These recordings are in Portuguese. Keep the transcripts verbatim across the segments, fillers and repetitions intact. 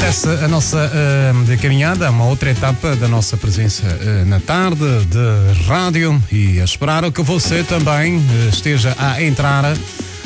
acontece a nossa uh, de caminhada, uma outra etapa da nossa presença uh, na tarde de rádio, e a esperar que você também uh, esteja a entrar uh,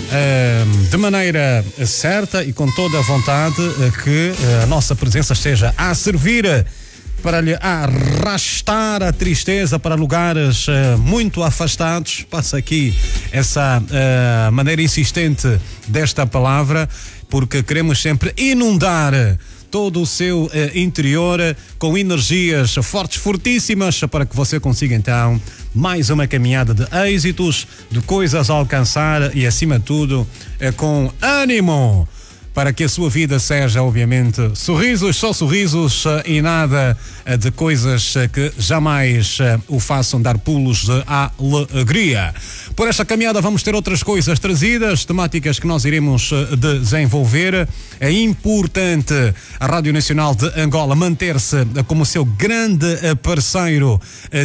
de maneira certa e com toda a vontade uh, que uh, a nossa presença esteja a servir para lhe arrastar a tristeza para lugares uh, muito afastados. Passa aqui essa uh, maneira insistente desta palavra, porque queremos sempre inundar todo o seu uh, interior com energias fortes, fortíssimas, para que você consiga então mais uma caminhada de êxitos, de coisas a alcançar e, acima de tudo, uh, com ânimo, para que a sua vida seja, obviamente, sorrisos, só sorrisos e nada de coisas que jamais o façam dar pulos de alegria. Por esta caminhada vamos ter outras coisas trazidas, temáticas que nós iremos desenvolver. É importante a Rádio Nacional de Angola manter-se como seu grande parceiro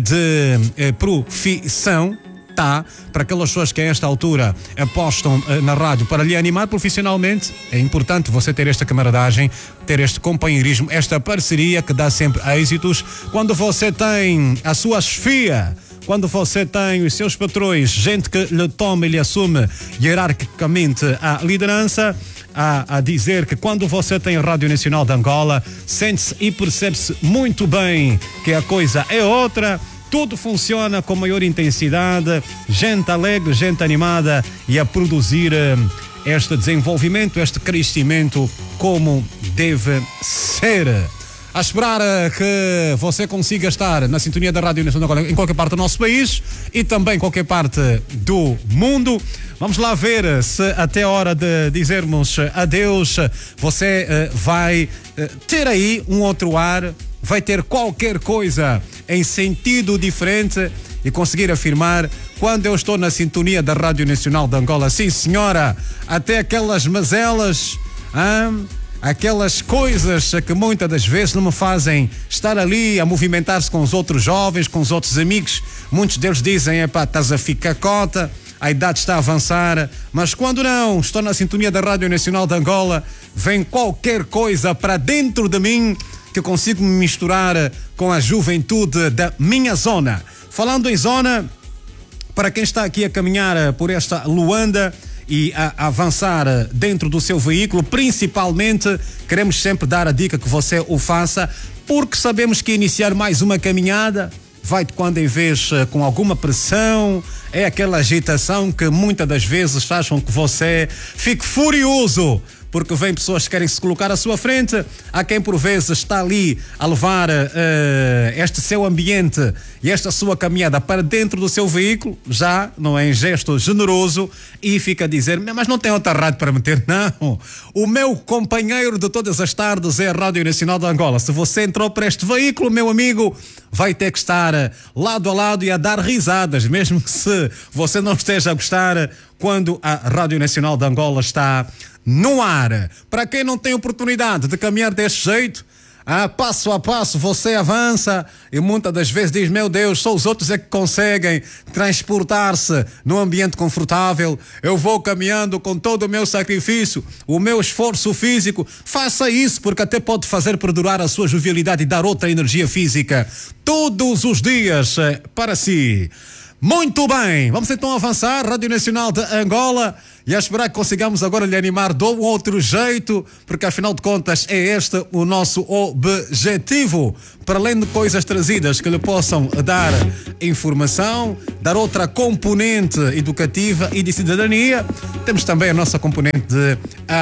de profissão. Tá, para aquelas pessoas que a esta altura apostam uh, na rádio para lhe animar profissionalmente, é importante você ter esta camaradagem, ter este companheirismo, esta parceria que dá sempre êxitos. Quando você tem a sua chefia, quando você tem os seus patrões, gente que lhe toma e lhe assume hierarquicamente a liderança, a, a dizer que quando você tem a Rádio Nacional de Angola, sente-se e percebe-se muito bem que a coisa é outra. Tudo funciona com maior intensidade, gente alegre, gente animada e a produzir este desenvolvimento, este crescimento como deve ser. A esperar que você consiga estar na sintonia da Rádio Nacional em qualquer parte do nosso país e também em qualquer parte do mundo. Vamos lá ver se até a hora de dizermos adeus você uh, vai uh, ter aí um outro ar, vai ter qualquer coisa em sentido diferente e conseguir afirmar: quando eu estou na sintonia da Rádio Nacional de Angola, sim senhora, até aquelas mazelas, hein? Aquelas coisas que muitas das vezes não me fazem estar ali a movimentar-se com os outros jovens, com os outros amigos. Muitos deles dizem: epá, estás a ficar cota, a idade está a avançar. Mas quando não estou na sintonia da Rádio Nacional de Angola, vem qualquer coisa para dentro de mim que eu consigo me misturar com a juventude da minha zona. Falando em zona, para quem está aqui a caminhar por esta Luanda e a avançar dentro do seu veículo, principalmente, queremos sempre dar a dica que você o faça, porque sabemos que iniciar mais uma caminhada vai de quando em vez com alguma pressão, é aquela agitação que muitas das vezes faz com que você fique furioso, porque vem pessoas que querem se colocar à sua frente, há quem por vezes está ali a levar uh, este seu ambiente e esta sua caminhada para dentro do seu veículo, já não é em gesto generoso, e fica a dizer: mas não tem outra rádio para meter? Não, o meu companheiro de todas as tardes é a Rádio Nacional de Angola. Se você entrou para este veículo, meu amigo, vai ter que estar lado a lado e a dar risadas, mesmo que se você não esteja a gostar quando a Rádio Nacional de Angola está no ar. Para quem não tem oportunidade de caminhar deste jeito, ah, passo a passo você avança e muitas das vezes diz: meu Deus, só os outros é que conseguem transportar-se num ambiente confortável, eu vou caminhando com todo o meu sacrifício, o meu esforço físico. Faça isso, porque até pode fazer perdurar a sua jovialidade e dar outra energia física todos os dias para si. Muito bem, vamos então avançar. Rádio Nacional de Angola, e a esperar que consigamos agora lhe animar de um outro jeito, porque afinal de contas é este o nosso objetivo. Para além de coisas trazidas que lhe possam dar informação, dar outra componente educativa e de cidadania, temos também a nossa componente de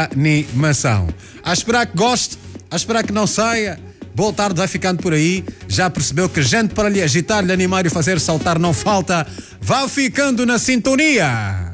animação. A esperar que goste, a esperar que não saia. Boa tarde, vai ficando por aí. Já percebeu que gente para lhe agitar, lhe animar e fazer saltar não falta? Vá ficando na sintonia.